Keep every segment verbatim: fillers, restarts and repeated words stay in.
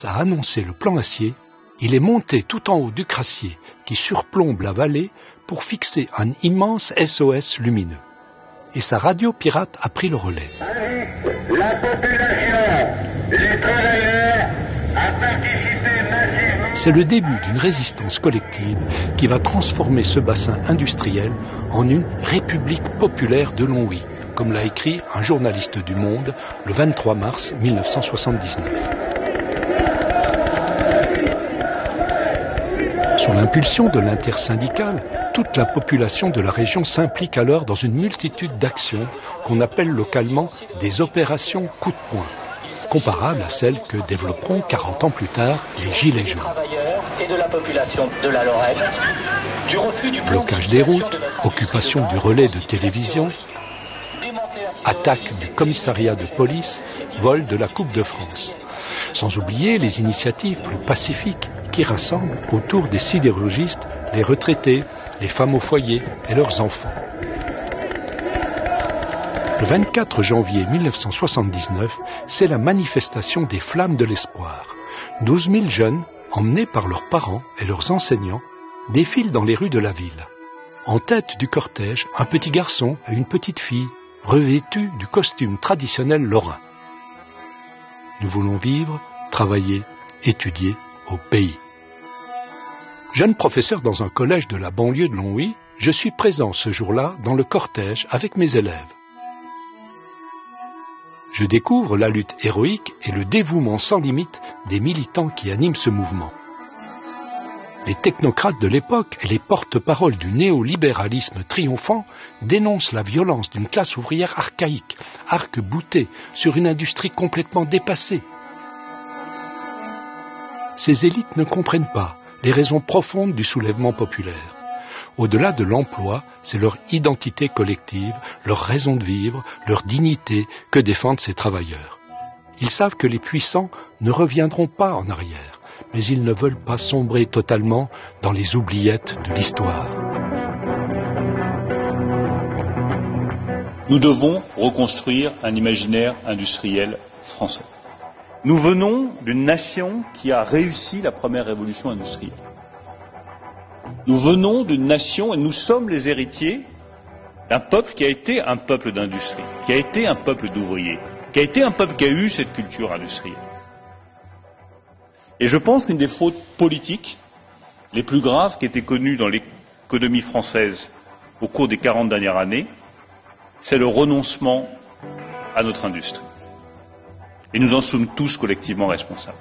a annoncé le plan acier, il est monté tout en haut du crassier qui surplombe la vallée pour fixer un immense S O S lumineux. Et sa radio pirate a pris le relais. La population, les travailleurs, a participé massivement. C'est le début d'une résistance collective qui va transformer ce bassin industriel en une république populaire de Longwy, comme l'a écrit un journaliste du Monde le vingt-trois mars mille neuf cent soixante-dix-neuf. Sous l'impulsion de l'intersyndicale, toute la population de la région s'implique alors dans une multitude d'actions qu'on appelle localement des opérations coup de poing, comparables à celles que développeront quarante ans plus tard les Gilets jaunes. Blocage des routes, occupation du relais de télévision, attaque du commissariat de police, vol de la Coupe de France. Sans oublier les initiatives plus pacifiques qui rassemblent autour des sidérurgistes les retraités, les femmes au foyer et leurs enfants. Le vingt-quatre janvier mille neuf cent soixante-dix-neuf, c'est la manifestation des Flammes de l'Espoir. douze mille jeunes, emmenés par leurs parents et leurs enseignants, défilent dans les rues de la ville. En tête du cortège, un petit garçon et une petite fille, revêtus du costume traditionnel lorrain. Nous voulons vivre, travailler, étudier au pays. Jeune professeur dans un collège de la banlieue de Longwy, je suis présent ce jour-là dans le cortège avec mes élèves. Je découvre la lutte héroïque et le dévouement sans limite des militants qui animent ce mouvement. Les technocrates de l'époque et les porte-paroles du néolibéralisme triomphant dénoncent la violence d'une classe ouvrière archaïque, arc-boutée sur une industrie complètement dépassée. Ces élites ne comprennent pas les raisons profondes du soulèvement populaire. Au-delà de l'emploi, c'est leur identité collective, leur raison de vivre, leur dignité que défendent ces travailleurs. Ils savent que les puissants ne reviendront pas en arrière, mais ils ne veulent pas sombrer totalement dans les oubliettes de l'histoire. Nous devons reconstruire un imaginaire industriel français. Nous venons d'une nation qui a réussi la première révolution industrielle. Nous venons d'une nation et nous sommes les héritiers d'un peuple qui a été un peuple d'industrie, qui a été un peuple d'ouvriers, qui a été un peuple qui a eu cette culture industrielle. Et je pense qu'une des fautes politiques les plus graves qui étaient connues dans l'économie française au cours des quarante dernières années, c'est le renoncement à notre industrie. Et nous en sommes tous collectivement responsables.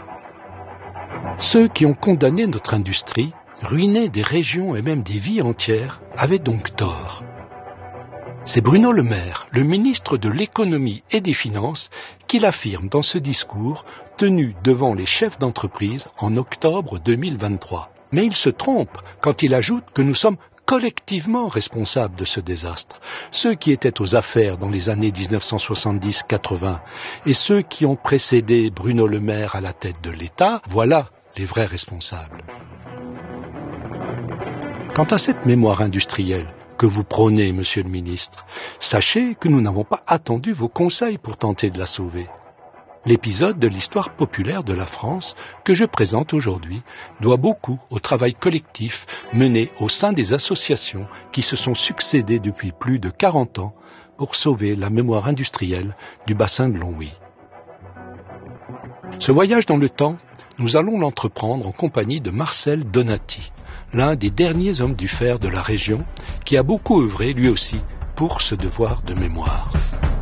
Ceux qui ont condamné notre industrie, ruiné des régions et même des vies entières, avaient donc tort. C'est Bruno Le Maire, le ministre de l'économie et des finances, qui l'affirme dans ce discours tenu devant les chefs d'entreprise en octobre deux mille vingt-trois. Mais il se trompe quand il ajoute que nous sommes collectivement responsables de ce désastre. Ceux qui étaient aux affaires dans les années dix-neuf cent soixante-dix quatre-vingt et ceux qui ont précédé Bruno Le Maire à la tête de l'État, voilà les vrais responsables. Quant à cette mémoire industrielle que vous prônez, monsieur le ministre, sachez que nous n'avons pas attendu vos conseils pour tenter de la sauver. L'épisode de l'histoire populaire de la France que je présente aujourd'hui doit beaucoup au travail collectif mené au sein des associations qui se sont succédées depuis plus de quarante ans pour sauver la mémoire industrielle du bassin de Longwy. Ce voyage dans le temps, nous allons l'entreprendre en compagnie de Marcel Donati, l'un des derniers hommes du fer de la région qui a beaucoup œuvré lui aussi pour ce devoir de mémoire.